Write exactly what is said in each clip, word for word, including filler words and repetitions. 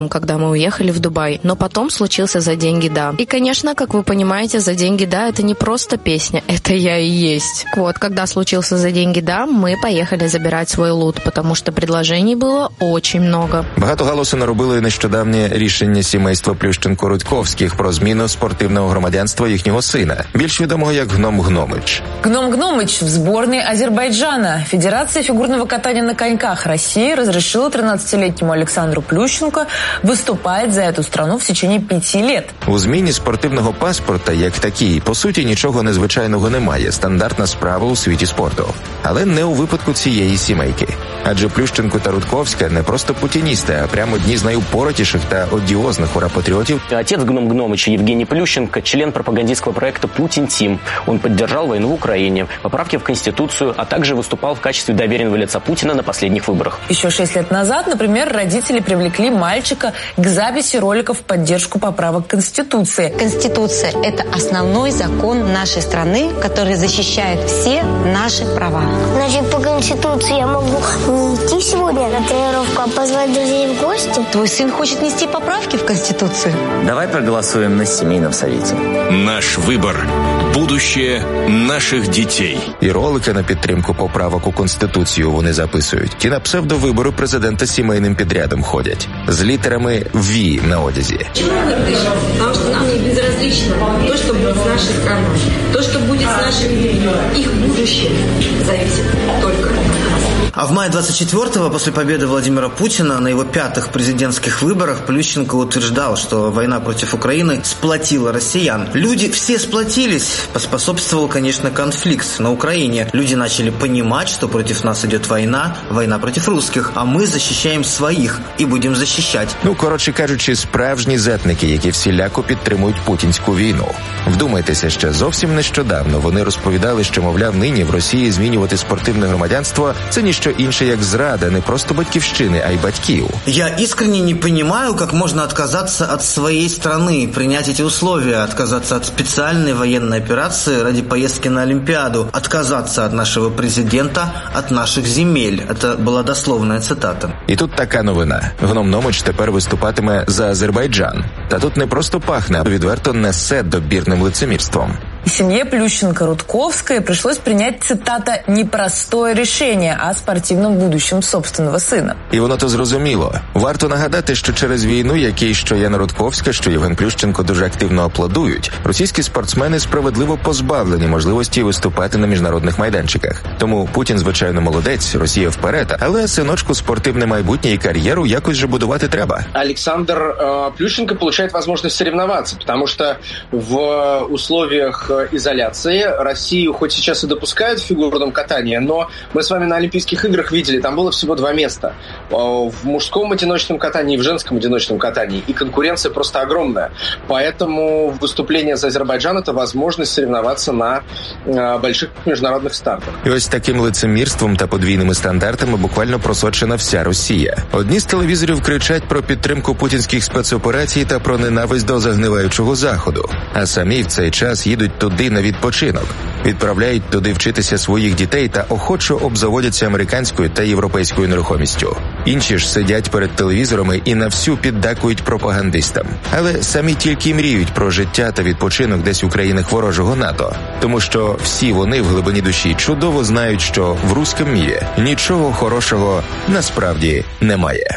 когда мы уехали в Дубай. Но потом случился «За деньги, да». И, конечно, как вы понимаете, «За деньги, да» — это не просто песня, это я и есть. Вот, когда случился «За деньги, да», мы поехали забирать свой лут, потому что предложений было очень много. Багато галасу наробило і нещодавнє рішення сімейства Плющенко-Рудковських про зміну спортивного громадянства їхнього сина, більш відомого як Гном Гномыч. Гном Гномыч в сборной Азербайджана. Федерация фигурного катания на коньках России разрешила тринадцатилетнему Александру Плющенко виступає за цю страну в течение п'яти лет. У зміні спортивного паспорта, як такій, по суті, нічого незвичайного немає. Стандартна справа у світі спорту. Але не у випадку цієї сімейки. Адже Плющенко та Рудковська не просто путіністи, а прямо одні з найупоротіших та одіозних ура-патріотів. Отец Гном Гномыча Евгений Плющенко – член пропагандистского проекта «Путин Тим». Он поддержал войну в Украине, поправки в Конституцию, а также выступал в качестве доверенного лица Путина на последних выборах. Еще шесть лет назад, например, родители привлекли мальчика к записи роликов в поддержку поправок Конституции. Конституция – это основной закон нашей страны, который защищает все наши права. Значит, по Конституции я могу не идти сегодня на тренировку, а позвать друзей в гости? Твой сын хочет нести поправки в Конституцию? Давай проголосуем на семейном совете. Наш выбор. Будущее наших дітей. І ролики на підтримку поправок у Конституцію вони записують. Ті на псевдовибори президента сімейним підрядом ходять. З літерами «Ві» на одязі. Чому ми пишемо? Тому що нам не безразлично то, що буде з нашою страною, то, що буде з нашими людьми. Їх будущее зависит только от нас. А в мае двадцать четвёртого, после победы Владимира Путина на его пятых президентских выборах, Плющенко утверждал, что война против Украины сплотила россиян. Люди все сплотились. Поспособствовал, конечно, конфликт на Украине. Люди начали понимать, что против нас идет война, война против русских, а мы защищаем своих и будем защищать. Ну, коротше кажучи, справжні зетники, які всіляко підтримують путінську війну. Вдумайтеся, ще зовсім нещодавно вони розповідали, що, мовляв, нині в Росії змінювати спортивне громадянство – це ніщо інше, як зрада не просто батьківщини, а й батьків. Я искренне не понимаю, как можно отказаться от своей страны, принять эти условия, отказаться от специальной военной операции ради поездки на Олимпиаду, отказаться от нашего президента, от наших земель. Это была дословная цитата. І тут така новина. Гном Гномыч тепер виступатиме за Азербайджан. Та тут не просто пахне, а відверто несе добірним лицемірством. Семье Плющенко-Рудковской пришлось принять, цитата, «непростое решение» о спортивном будущем собственного сина. І воно то зрозуміло. Варто нагадати, що через війну, якій що Яна Рудковська, що Євген Плющенко дуже активно аплодують, російські спортсмени справедливо позбавлені можливості виступати на міжнародних майданчиках. Тому Путін, звичайно, молодець, Росія вперед, але синочку спортивне майбутнє і кар'єру якось же будувати треба. Александр э, Плющенко получает возможность соревноваться, потому что в условиях изоляции Россию хоть сейчас и допускают в фигурном катании, но мы с вами на Олимпийских играх видели, там было всего два места. В мужском одиночном катании и в женском одиночном катании. И конкуренция просто огромная. Поэтому выступление за Азербайджан – это возможность соревноваться на больших международных стартах. І ось таким лицемірством та подвійними стандартами буквально просочена вся Росія. Одні з телевізорів кричать про підтримку путінських спецоперацій та про ненависть до загниваючого Заходу. А самі в цей час їдуть туди на відпочинок. Відправляють туди вчитися своїх дітей та охочо обзаводяться американською та європейською нерухомістю. Інші ж сидять перед телевізорами і на всю піддакують пропагандистам. Але самі тільки мріють про життя та відпочинок десь у країнах ворожого НАТО. Тому що всі вони в глибині душі чудово знають, що в руському мірі нічого хорошого насправді немає.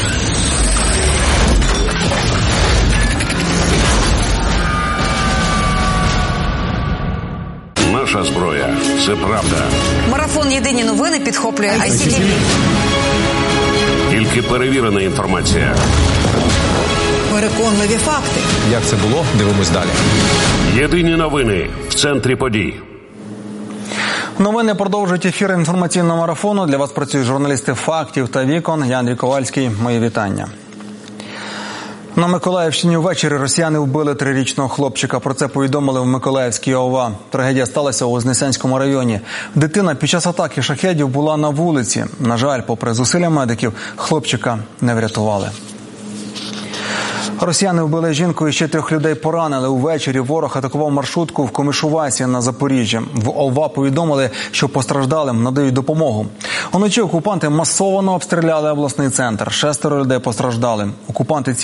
Наша зброя – це правда. Марафон «Єдині новини» підхоплює ай сі ті ві. Тільки перевірена інформація. Переконливі факти. Як це було? Дивимось далі. Єдині новини в центрі подій. Новини продовжують ефір інформаційного марафону. Для вас працюють журналісти «Фактів» та «Вікон». Я Андрій Ковальський. Мої вітання. На Миколаївщині ввечері росіяни вбили трирічного хлопчика. Про це повідомили в Миколаївській о ва. Трагедія сталася у Вознесенському районі. Дитина під час атаки шахедів була на вулиці. На жаль, попри зусилля медиків, хлопчика не врятували. Росіяни вбили жінку і ще трьох людей поранили. Увечері ворог атакував маршрутку в Комишувасі на Запоріжжі. В ОВА повідомили, що постраждалим надають допомогу. Уночі окупанти масово обстріляли обласний центр. Шестеро людей постраждали. Окупанти